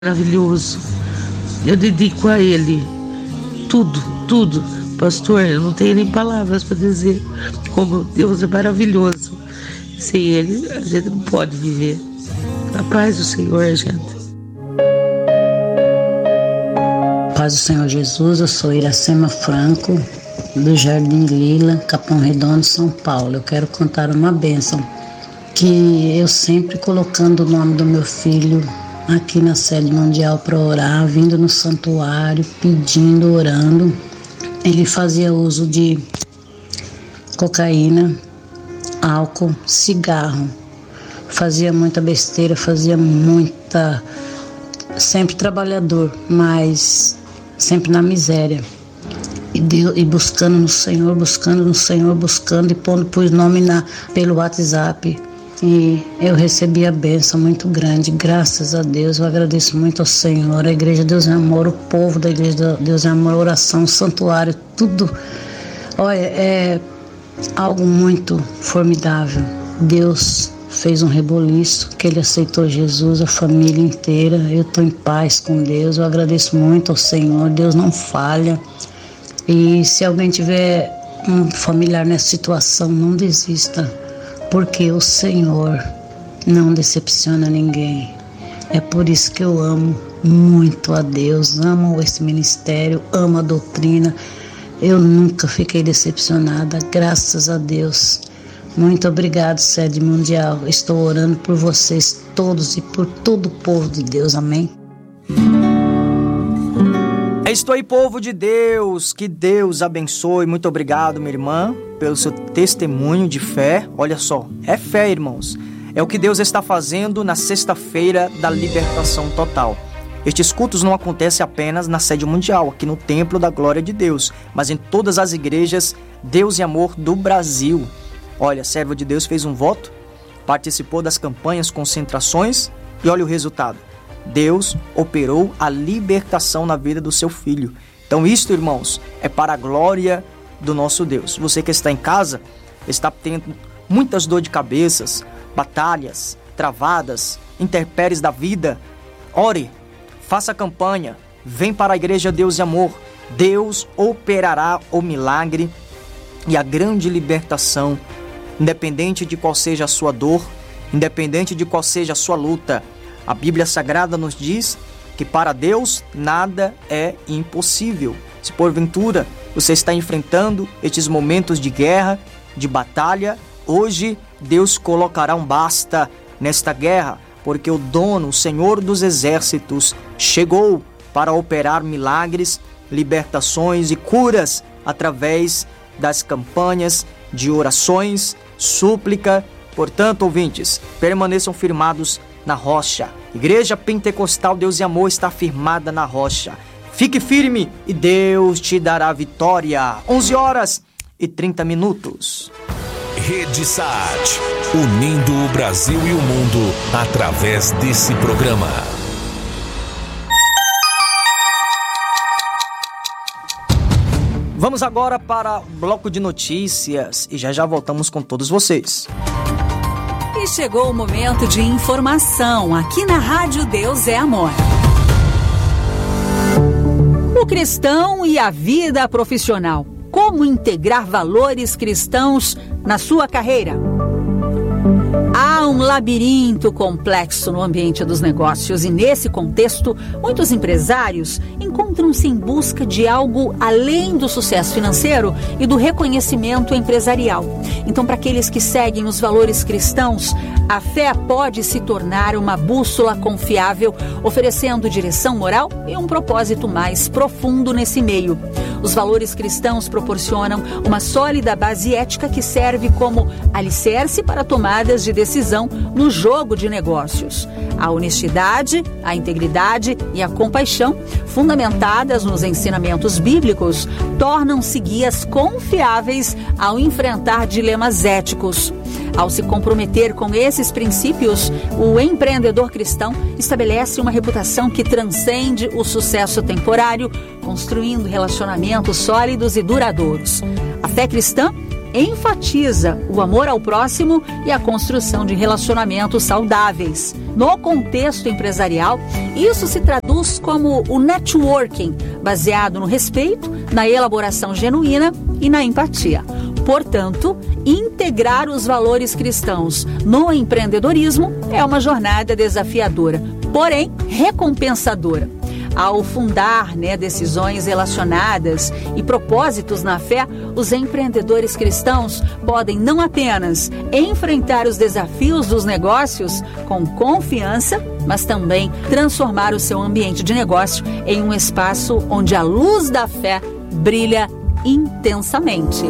maravilhoso. Eu dedico a ele tudo, tudo. Pastor, eu não tenho nem palavras para dizer como Deus é maravilhoso. Sem ele, a gente não pode viver. A paz do Senhor, gente. Paz do Senhor Jesus, eu sou Iracema Franco, do Jardim Lila, Capão Redondo, São Paulo. Eu quero contar uma bênção, que eu sempre colocando o nome do meu filho aqui na sede mundial para orar, vindo no santuário, pedindo, orando. Ele fazia uso de cocaína, álcool, cigarro, fazia muita besteira, sempre trabalhador, mas sempre na miséria. E buscando no Senhor, buscando e pôs nome pelo WhatsApp. E eu recebi a bênção muito grande, graças a Deus. Eu agradeço muito ao Senhor, a Igreja Deus é Amor, o povo da Igreja Deus é Amor, a oração, o santuário, tudo. Olha, é algo muito formidável. Deus fez um reboliço, que ele aceitou Jesus, a família inteira. Eu estou em paz com Deus, eu agradeço muito ao Senhor. Deus não falha. E se alguém tiver um familiar nessa situação, não desista, porque o Senhor não decepciona ninguém. É por isso que eu amo muito a Deus, amo esse ministério, amo a doutrina. Eu nunca fiquei decepcionada, graças a Deus. Muito obrigado, Sede Mundial. Estou orando por vocês todos e por todo o povo de Deus. Amém? Estou aí, povo de Deus, que Deus abençoe. Muito obrigado, minha irmã, pelo seu testemunho de fé. Olha só, é fé, irmãos. É o que Deus está fazendo na sexta-feira da libertação total. Estes cultos não acontecem apenas na sede mundial, aqui no Templo da Glória de Deus, mas em todas as igrejas Deus e Amor do Brasil. Olha, a serva de Deus fez um voto, participou das campanhas, concentrações e olha o resultado. Deus operou a libertação na vida do seu filho. Então isto, irmãos, é para a glória do nosso Deus. Você que está em casa, está tendo muitas dores de cabeças, batalhas, travadas, intempéries da vida, ore, faça campanha, vem para a Igreja Deus e Amor. Deus operará o milagre e a grande libertação, independente de qual seja a sua dor, independente de qual seja a sua luta. A Bíblia Sagrada nos diz que para Deus nada é impossível. Se porventura você está enfrentando estes momentos de guerra, de batalha, hoje Deus colocará um basta nesta guerra, porque o dono, o Senhor dos Exércitos, chegou para operar milagres, libertações e curas através das campanhas de orações, súplica. Portanto, ouvintes, permaneçam firmados na rocha. Igreja Pentecostal Deus e Amor está firmada na rocha. Fique firme e Deus te dará vitória. 11h30. Rede Sat, unindo o Brasil e o mundo através desse programa. Vamos agora para o bloco de notícias e já voltamos com todos vocês. E chegou o momento de informação aqui na Rádio Deus é Amor. O cristão e a vida profissional. Como integrar valores cristãos na sua carreira? Há um labirinto complexo no ambiente dos negócios e, nesse contexto, muitos empresários encontram-se em busca de algo além do sucesso financeiro e do reconhecimento empresarial. Então, para aqueles que seguem os valores cristãos, a fé pode se tornar uma bússola confiável, oferecendo direção moral e um propósito mais profundo nesse meio. Os valores cristãos proporcionam uma sólida base ética que serve como alicerce para tomadas de decisão no jogo de negócios. A honestidade, a integridade e a compaixão, fundamentadas nos ensinamentos bíblicos, tornam-se guias confiáveis ao enfrentar dilemas éticos. Ao se comprometer com esses princípios, o empreendedor cristão estabelece uma reputação que transcende o sucesso temporário, construindo relacionamentos sólidos e duradouros. A fé cristã enfatiza o amor ao próximo e a construção de relacionamentos saudáveis. No contexto empresarial, isso se traduz como o networking, baseado no respeito, na elaboração genuína e na empatia. Portanto, integrar os valores cristãos no empreendedorismo é uma jornada desafiadora, porém recompensadora. Ao fundar decisões relacionadas e propósitos na fé, os empreendedores cristãos podem não apenas enfrentar os desafios dos negócios com confiança, mas também transformar o seu ambiente de negócio em um espaço onde a luz da fé brilha intensamente.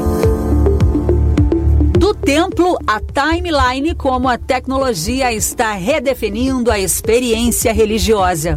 Do templo à timeline, como a tecnologia está redefinindo a experiência religiosa.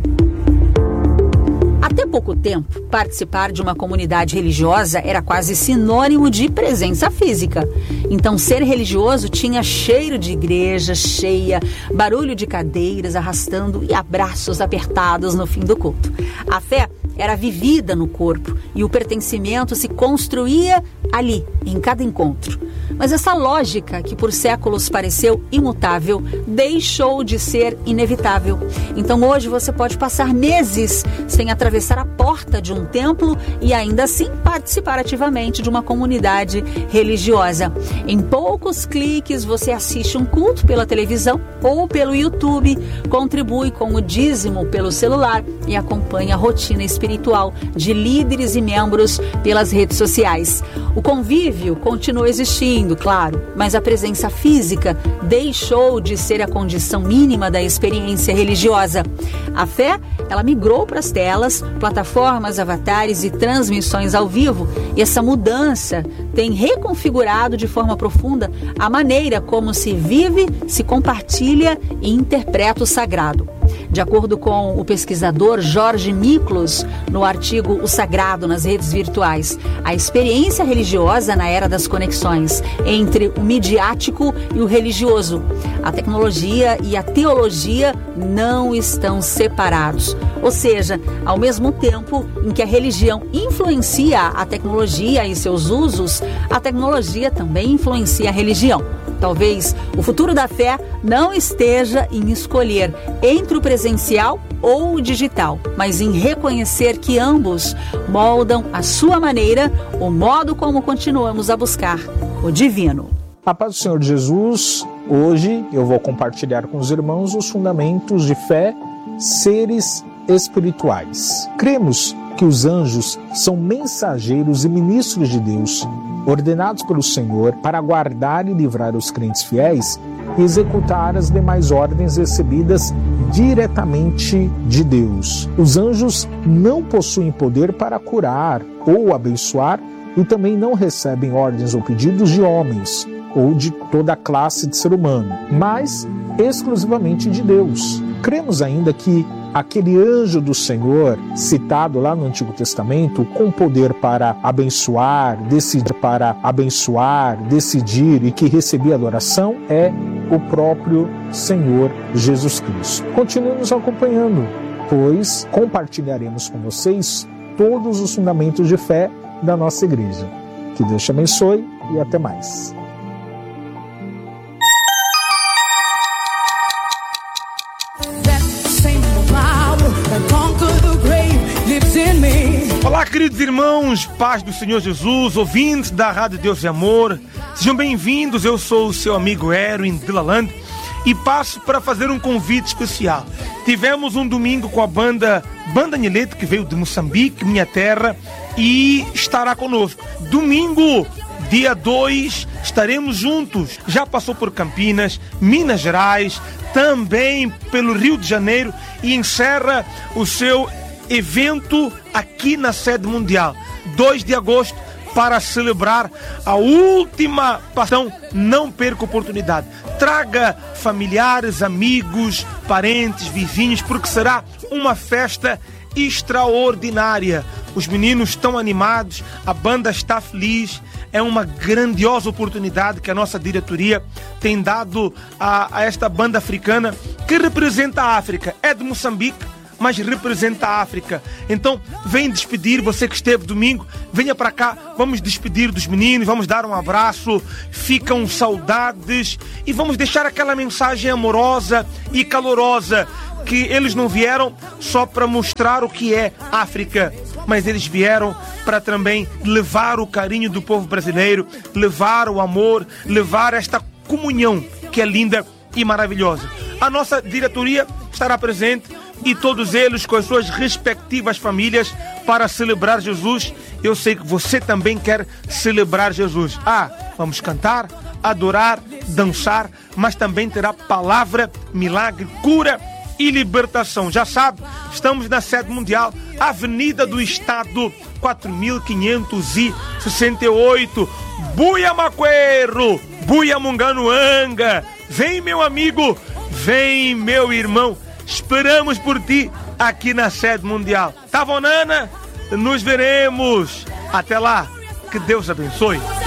Até pouco tempo, participar de uma comunidade religiosa era quase sinônimo de presença física. Então, ser religioso tinha cheiro de igreja cheia, barulho de cadeiras arrastando e abraços apertados no fim do culto. A fé era vivida no corpo e o pertencimento se construía ali, em cada encontro. Mas essa lógica, que por séculos pareceu imutável, deixou de ser inevitável. Então hoje você pode passar meses sem atravessar a porta de um templo e ainda assim participar ativamente de uma comunidade religiosa. Em poucos cliques você assiste um culto pela televisão ou pelo YouTube, contribui com o dízimo pelo celular e acompanha a rotina espiritual de líderes e membros pelas redes sociais. O convívio continua existindo, claro, mas a presença física deixou de ser a condição mínima da experiência religiosa. A fé, ela migrou para as telas, plataformas, avatares e transmissões ao vivo, e essa mudança tem reconfigurado de forma profunda a maneira como se vive, se compartilha e interpreta o sagrado. De acordo com o pesquisador Jorge Miklos, no artigo O Sagrado nas Redes Virtuais, a experiência religiosa na era das conexões entre o midiático e o religioso. A tecnologia e a teologia não estão separados. Ou seja, ao mesmo tempo em que a religião influencia a tecnologia e seus usos, a tecnologia também influencia a religião. Talvez o futuro da fé não esteja em escolher entre o presencial ou o digital, mas em reconhecer que ambos moldam à sua maneira o modo como continuamos a buscar o divino. A paz do Senhor Jesus, hoje eu vou compartilhar com os irmãos os fundamentos de fé, seres espirituais. Cremos que os anjos são mensageiros e ministros de Deus, ordenados pelo Senhor para guardar e livrar os crentes fiéis e executar as demais ordens recebidas diretamente de Deus. Os anjos não possuem poder para curar ou abençoar e também não recebem ordens ou pedidos de homens ou de toda a classe de ser humano, mas exclusivamente de Deus. Cremos ainda que aquele anjo do Senhor, citado lá no Antigo Testamento, com poder para abençoar, decidir e que recebia adoração, é o próprio Senhor Jesus Cristo. Continue nos acompanhando, pois compartilharemos com vocês todos os fundamentos de fé da nossa igreja. Que Deus te abençoe e até mais. Olá, queridos irmãos, paz do Senhor Jesus, ouvintes da Rádio Deus e Amor, sejam bem-vindos. Eu sou o seu amigo Erwin Dillaland e passo para fazer um convite especial. Tivemos um domingo com a banda Nileto, que veio de Moçambique, minha terra, e estará conosco. Domingo, dia 2, estaremos juntos. Já passou por Campinas, Minas Gerais, também pelo Rio de Janeiro e encerra o seu evento aqui na sede mundial, 2 de agosto, para celebrar a última passão. Não perca a oportunidade. Traga familiares, amigos, parentes, vizinhos, porque será uma festa extraordinária. Os meninos estão animados, a banda está feliz. É uma grandiosa oportunidade que a nossa diretoria tem dado a esta banda africana que representa a África. É de Moçambique, mas representa a África. Então, vem despedir, você que esteve domingo, venha para cá, vamos despedir dos meninos, vamos dar um abraço, ficam saudades e vamos deixar aquela mensagem amorosa e calorosa, que eles não vieram só para mostrar o que é África, mas eles vieram para também levar o carinho do povo brasileiro, levar o amor, levar esta comunhão que é linda e maravilhosa. A nossa diretoria estará presente e todos eles com as suas respectivas famílias para celebrar Jesus. Eu sei que você também quer celebrar Jesus. Vamos cantar, adorar, dançar, mas também terá palavra, milagre, cura e libertação. Já sabe, estamos na sede mundial, Avenida do Estado 4568, Buia Maqueiro, Buia Munganuanga. Vem, meu amigo, vem, meu irmão, esperamos por ti aqui na sede mundial. Tá, Vonana? Nos veremos. Até lá, que Deus abençoe.